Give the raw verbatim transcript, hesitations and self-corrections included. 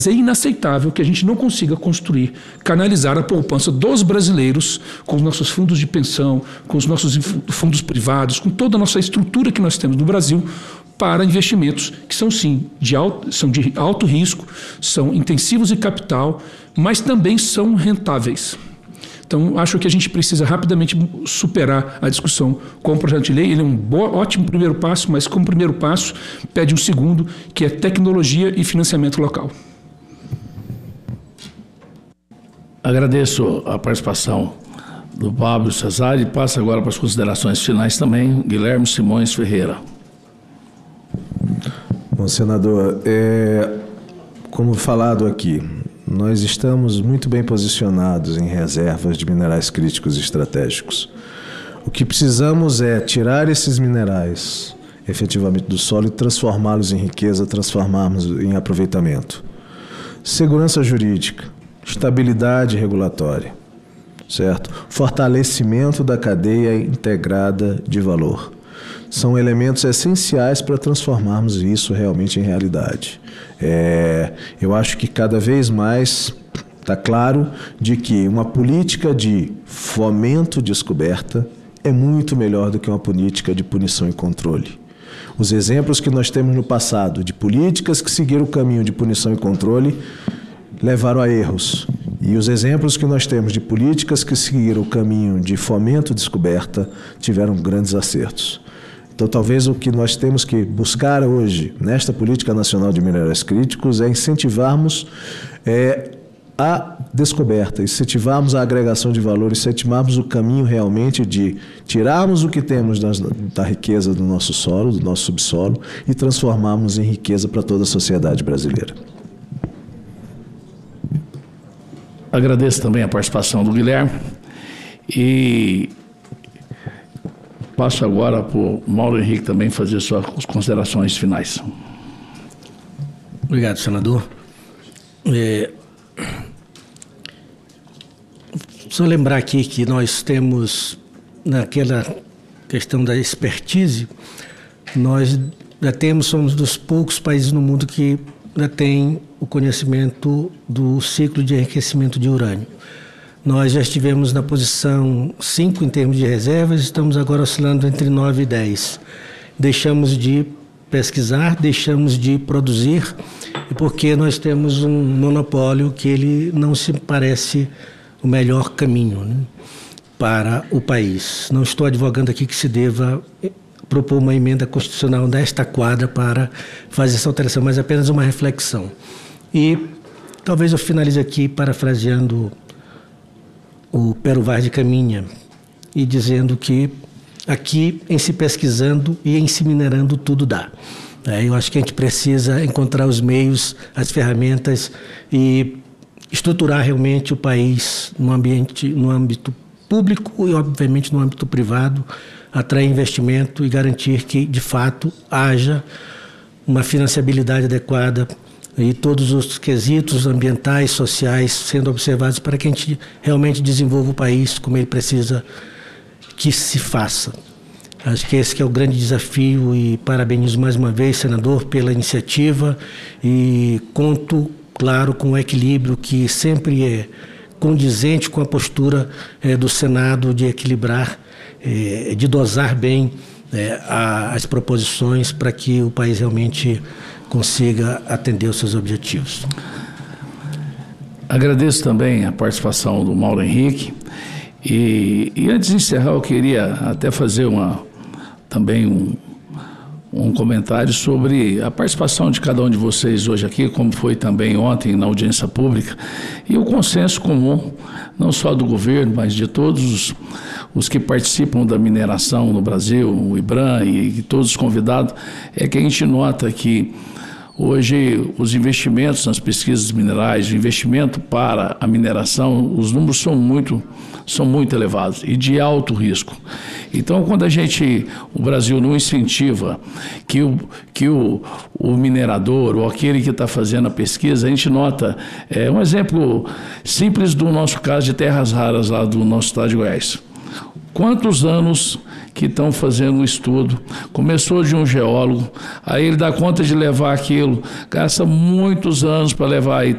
É inaceitável que a gente não consiga construir, canalizar a poupança dos brasileiros com os nossos fundos de pensão, com os nossos fundos privados, com toda a nossa estrutura que nós temos no Brasil, para investimentos que são, sim, de alto, são de alto risco, são intensivos em capital, mas também são rentáveis. Então, acho que a gente precisa rapidamente superar a discussão com o projeto de lei. Ele é um bo- ótimo primeiro passo, mas como primeiro passo pede um segundo, que é tecnologia e financiamento local. Agradeço a participação do Pablo Cesar e passo agora para as considerações finais também, Guilherme Simões Ferreira. Bom, senador, é, como falado aqui, nós estamos muito bem posicionados em reservas de minerais críticos e estratégicos. O que precisamos é tirar esses minerais efetivamente do solo e transformá-los em riqueza, transformá-los em aproveitamento. Segurança jurídica, estabilidade regulatória, certo? Fortalecimento da cadeia integrada de valor. São elementos essenciais para transformarmos isso realmente em realidade. É, eu acho que cada vez mais está claro de que uma política de fomento descoberta é muito melhor do que uma política de punição e controle. Os exemplos que nós temos no passado de políticas que seguiram o caminho de punição e controle levaram a erros. E os exemplos que nós temos de políticas que seguiram o caminho de fomento e descoberta tiveram grandes acertos. Então, talvez o que nós temos que buscar hoje, nesta Política Nacional de Minerais Críticos, é incentivarmos é, a descoberta, incentivarmos a agregação de valor, incentivarmos o caminho realmente de tirarmos o que temos das, da riqueza do nosso solo, do nosso subsolo, e transformarmos em riqueza para toda a sociedade brasileira. Agradeço também a participação do Guilherme e passo agora para o Mauro Henrique também fazer suas considerações finais. Obrigado, senador. É, só lembrar aqui que nós temos, naquela questão da expertise, nós já temos, somos dos poucos países no mundo que já tem o conhecimento do ciclo de enriquecimento de urânio. Nós já estivemos na posição cinco em termos de reservas, estamos agora oscilando entre nove e dez. Deixamos de pesquisar, deixamos de produzir, porque nós temos um monopólio que ele não se parece o melhor caminho, né, para o país. Não estou advogando aqui que se deva propor uma emenda constitucional nesta quadra para fazer essa alteração, mas apenas uma reflexão. E talvez eu finalize aqui parafraseando o Pero Vaz de Caminha e dizendo que aqui, em se pesquisando e em se minerando, tudo dá. É, eu acho que a gente precisa encontrar os meios, as ferramentas e estruturar realmente o país no ambiente, no âmbito público e, obviamente, no âmbito privado, atrair investimento e garantir que, de fato, haja uma financiabilidade adequada e todos os quesitos ambientais, sociais sendo observados para que a gente realmente desenvolva o país como ele precisa que se faça. Acho que esse que é o grande desafio e parabenizo mais uma vez, senador, pela iniciativa e conto, claro, com o equilíbrio que sempre é condizente com a postura é, do Senado de equilibrar, é, de dosar bem é, a, as proposições para que o país realmente consiga atender os seus objetivos. Agradeço também a participação do Mauro Henrique e, e antes de encerrar eu queria até fazer uma, também um, um comentário sobre a participação de cada um de vocês hoje aqui, como foi também ontem na audiência pública, e o consenso comum, não só do governo, mas de todos os, os que participam da mineração no Brasil, o IBRAM e, e todos os convidados, é que a gente nota que hoje os investimentos nas pesquisas minerais, o investimento para a mineração, os números são muito, são muito elevados e de alto risco. Então, quando a gente, o Brasil não incentiva que o, que o, o minerador ou aquele que está fazendo a pesquisa, a gente nota, é, um exemplo simples do nosso caso de terras raras lá do nosso estado de Goiás. quantos anos que estão fazendo o estudo. Começou de um geólogo, aí ele dá conta de levar aquilo, gasta muitos anos para levar aí.